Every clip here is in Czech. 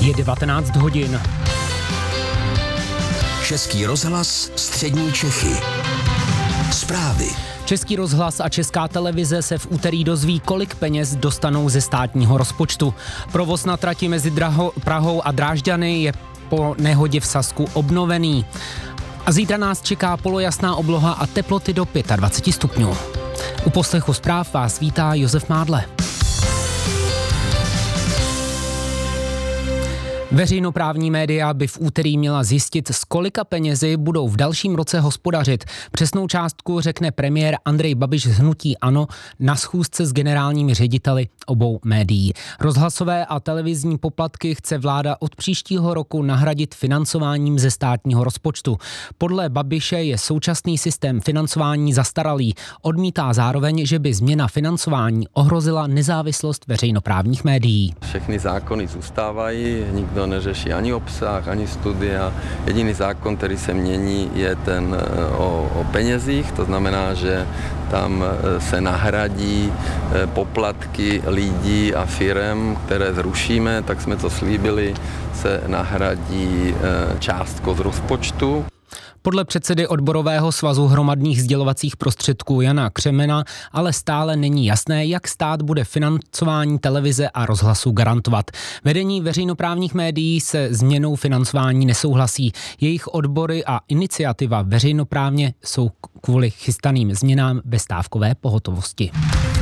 Je 19 hodin. Český rozhlas Střední Čechy. Zprávy. Český rozhlas a Česká televize se v úterý dozví, kolik peněz dostanou ze státního rozpočtu. Provoz na trati mezi Prahou a Drážďany je po nehodě v Sasku obnovený. A zítra nás čeká polojasná obloha a teploty do 25 stupňů. U poslechu zpráv vás vítá Josef Mádle. Veřejnoprávní média by v úterý měla zjistit, s kolika penězi budou v dalším roce hospodařit. Přesnou částku řekne premiér Andrej Babiš z hnutí ANO na schůzce s generálními řediteli obou médií. Rozhlasové a televizní poplatky chce vláda od příštího roku nahradit financováním ze státního rozpočtu. Podle Babiše je současný systém financování zastaralý. Odmítá zároveň, že by změna financování ohrozila nezávislost veřejnoprávních médií. Všechny zákony zůstávají, nikdo neřeší ani obsah, ani studia. Jediný zákon, který se mění, je ten o penězích, to znamená, že tam se nahradí poplatky lidí a firem, které zrušíme, tak jsme to slíbili, se nahradí částkou z rozpočtu. Podle předsedy odborového svazu hromadných sdělovacích prostředků Jana Křemena ale stále není jasné, jak stát bude financování televize a rozhlasu garantovat. Vedení veřejnoprávních médií se změnou financování nesouhlasí. Jejich odbory a iniciativa veřejnoprávně jsou kvůli chystaným změnám ve stávkové pohotovosti.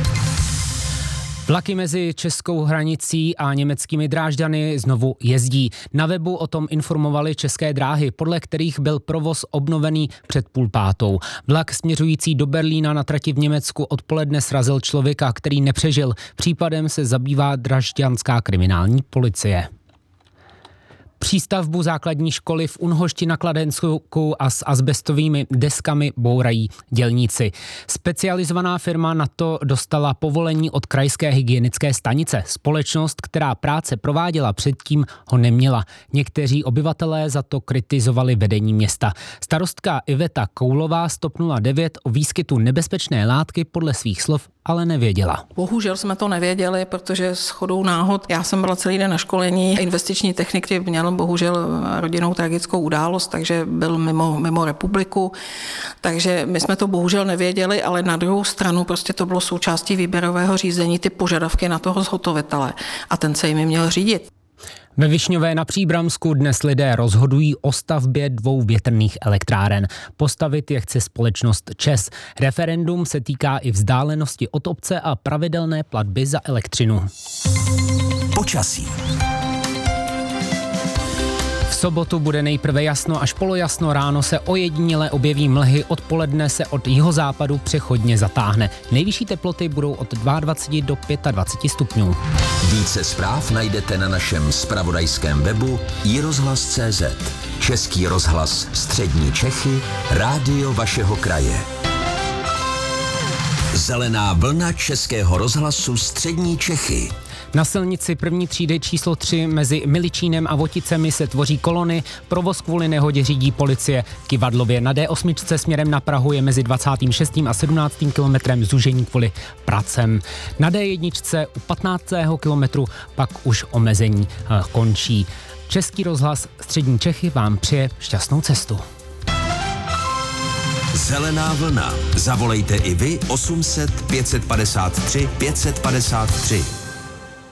Vlaky mezi českou hranicí a německými Drážďany znovu jezdí. Na webu o tom informovali České dráhy, podle kterých byl provoz obnovený před 4:30. Vlak směřující do Berlína na trati v Německu odpoledne srazil člověka, který nepřežil. Případem se zabývá drážďanská kriminální policie. Přístavbu základní školy v Unhošti na Kladensku a s azbestovými deskami bourají dělníci. Specializovaná firma na to dostala povolení od krajské hygienické stanice. Společnost, která práce prováděla předtím, ho neměla. Někteří obyvatelé za to kritizovali vedení města. Starostka Iveta Koulová z TOP 09 o výskytu nebezpečné látky podle svých slov ale nevěděla. Bohužel jsme to nevěděli, protože shodou náhod, já jsem byla celý den na školení, investiční technik měl bohužel rodinnou tragickou událost, takže byl mimo republiku, takže my jsme to bohužel nevěděli, ale na druhou stranu prostě to bylo součástí výběrového řízení, ty požadavky na toho zhotovitele a ten se jimi měl řídit. Ve Višňové na Příbramsku dnes lidé rozhodují o stavbě 2 větrných elektráren. Postavit je chce společnost ČEZ. Referendum se týká i vzdálenosti od obce a pravidelné platby za elektřinu. Počasí. V sobotu bude nejprve jasno až polojasno, ráno se ojediněle objeví mlhy, odpoledne se od jihozápadu přechodně zatáhne. Nejvyšší teploty budou od 22 do 25 stupňů. Více zpráv najdete na našem zpravodajském webu iRozhlas.cz. Český rozhlas Střední Čechy, rádio vašeho kraje. Zelená vlna Českého rozhlasu Střední Čechy. Na silnici první třídy číslo 3 mezi Miličínem a Voticemi se tvoří kolony, provoz kvůli nehodě řídí policie. Kyvadlově na D8 směrem na Prahu je mezi 26. a 17. kilometrem zúžení kvůli pracem. Na D1 u 15. kilometru pak už omezení končí. Český rozhlas Střední Čechy vám přeje šťastnou cestu. Zelená vlna. Zavolejte i vy 800 553 553.